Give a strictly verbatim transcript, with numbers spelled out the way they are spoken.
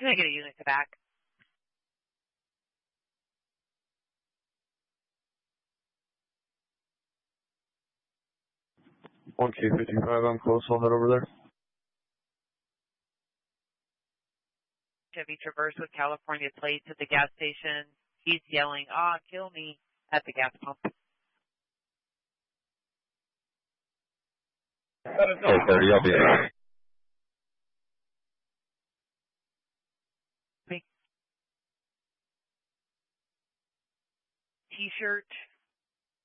Can I get a unit to back? one K fifty-five, I'm close, I'll head over there. Chevy Traverse with California plates at the gas station. He's yelling, ah, kill me, at the gas pump. Oh, thirty, I'll be there. T-shirt